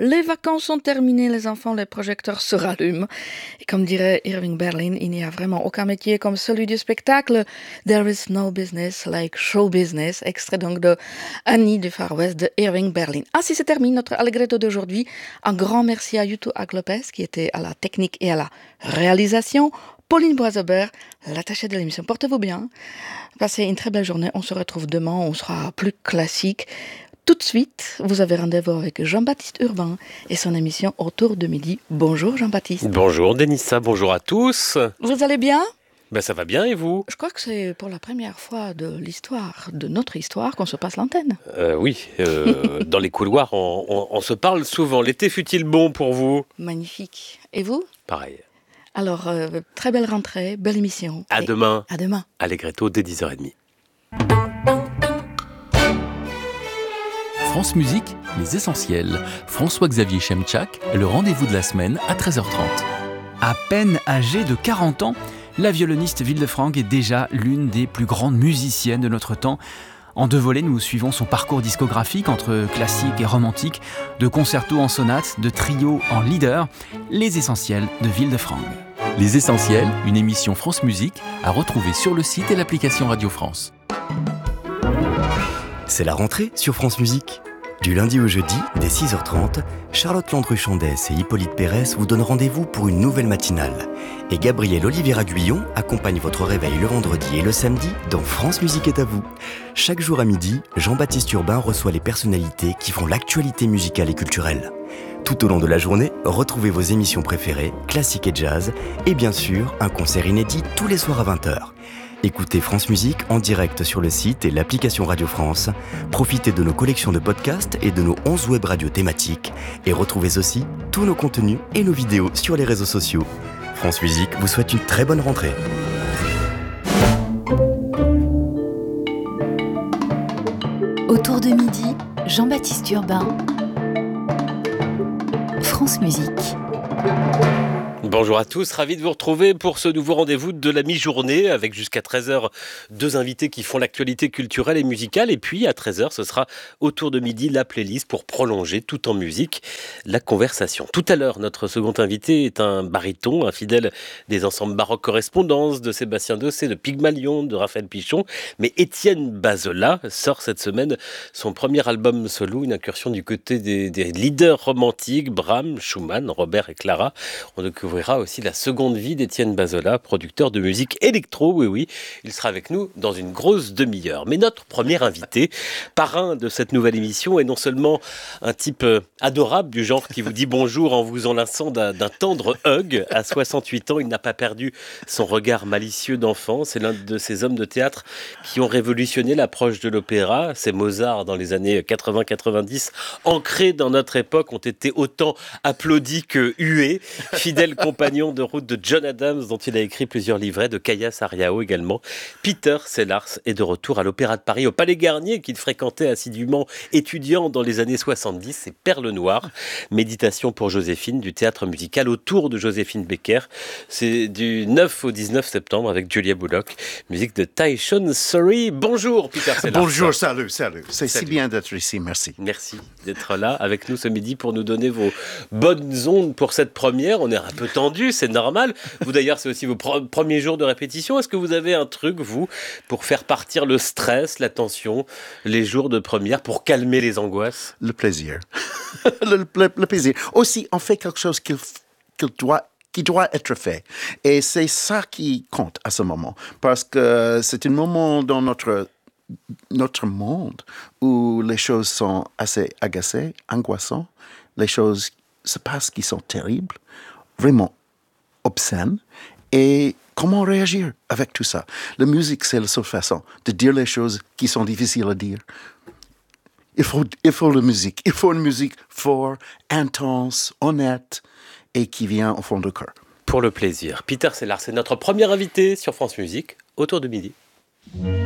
Les vacances sont terminées, les enfants, les projecteurs se rallument. Et comme dirait Irving Berlin, il n'y a vraiment aucun métier comme celui du spectacle. There is no business like show business. Extrait donc de Annie du Far West de Irving Berlin. Ainsi se termine notre Allegretto d'aujourd'hui. Un grand merci à Yuto Aglopes qui était à la technique et à la réalisation. Pauline Boisobert, l'attachée de l'émission. Portez-vous bien. Passez une très belle journée. On se retrouve demain. On sera plus classique. Tout de suite, vous avez rendez-vous avec Jean-Baptiste Urbain et son émission Autour de midi. Bonjour Jean-Baptiste. Bonjour Denissa, bonjour à tous. Vous allez bien ? Ça va bien et vous ? Je crois que c'est pour la première fois de l'histoire, de notre histoire, qu'on se passe l'antenne. Oui, dans les couloirs, on se parle souvent. L'été fut-il bon pour vous ? Magnifique. Et vous ? Pareil. Alors, très belle rentrée, belle émission. À demain. À demain. Allegretto dès 10h30. France Musique, les essentiels. François-Xavier Chemchak, le rendez-vous de la semaine à 13h30. À peine âgée de 40 ans, la violoniste Wilde-Franck est déjà l'une des plus grandes musiciennes de notre temps. En 2 volets, nous suivons son parcours discographique entre classique et romantique, de concertos en sonate, de trios en leader, les essentiels de Wilde-Franck. Les essentiels, une émission France Musique à retrouver sur le site et l'application Radio France. C'est la rentrée sur France Musique. Du lundi au jeudi, dès 6h30, Charlotte Landru-Chandès et Hippolyte Pérès vous donnent rendez-vous pour une nouvelle matinale. Et Gabriel Oliveira-Guyon accompagne votre réveil le vendredi et le samedi dans France Musique est à vous. Chaque jour à midi, Jean-Baptiste Urbain reçoit les personnalités qui font l'actualité musicale et culturelle. Tout au long de la journée, retrouvez vos émissions préférées, classiques et jazz, et bien sûr, un concert inédit tous les soirs à 20h. Écoutez France Musique en direct sur le site et l'application Radio France. Profitez de nos collections de podcasts et de nos 11 web radios thématiques. Et retrouvez aussi tous nos contenus et nos vidéos sur les réseaux sociaux. France Musique vous souhaite une très bonne rentrée. Autour de midi, Jean-Baptiste Urbain, France Musique. Bonjour à tous, ravi de vous retrouver pour ce nouveau rendez-vous de la mi-journée avec jusqu'à 13h 2 invités qui font l'actualité culturelle et musicale et puis à 13h ce sera autour de midi la playlist pour prolonger tout en musique la conversation. Tout à l'heure notre second invité est un baryton, un fidèle des ensembles baroques correspondances de Sébastien Dossé, de Pygmalion, de Raphaël Pichon, mais Étienne Bazola sort cette semaine son premier album solo, une incursion du côté des leaders romantiques, Brahms, Schumann, Robert et Clara. On découvrira aussi la seconde vie d'Étienne Bazola, producteur de musique électro, oui, il sera avec nous dans une grosse demi-heure. Mais notre premier invité, parrain de cette nouvelle émission, est non seulement un type adorable du genre qui vous dit bonjour en vous enlaçant d'un tendre hug. À 68 ans, il n'a pas perdu son regard malicieux d'enfant. C'est l'un de ces hommes de théâtre qui ont révolutionné l'approche de l'opéra. Ces Mozart dans les années 80-90, ancrés dans notre époque, ont été autant applaudis que hués. Fidèle compagnon de route de John Adams, dont il a écrit plusieurs livrets, de Kaya Sariao également. Peter Sellars est de retour à l'Opéra de Paris, au Palais Garnier, qu'il fréquentait assidûment étudiant dans les années 70. C'est Perle Noire, méditation pour Joséphine, du théâtre musical autour de Joséphine Baker. C'est du 9 au 19 septembre avec Julia Bullock, musique de Tyson Surrey. Bonjour Peter Sellars. Bonjour, salut. C'est si bien d'être ici, merci. Merci d'être là avec nous ce midi pour nous donner vos bonnes ondes pour cette première. On est un peu tendu, c'est normal. Vous d'ailleurs, c'est aussi vos premiers jours de répétition. Est-ce que vous avez un truc, vous, pour faire partir le stress, la tension, les jours de première, pour calmer les angoisses ? Le plaisir. le plaisir. Aussi, on fait quelque chose qui doit être fait. Et c'est ça qui compte à ce moment. Parce que c'est un moment dans notre monde où les choses sont assez agacées, angoissantes. Les choses se passent qui sont terribles, vraiment obscènes. Et comment réagir avec tout ça? La musique, c'est la seule façon de dire les choses qui sont difficiles à dire. Il faut la musique. Il faut une musique forte, intense, honnête et qui vient au fond du cœur. Pour le plaisir. Peter Sellars, c'est notre premier invité sur France Musique, autour de midi.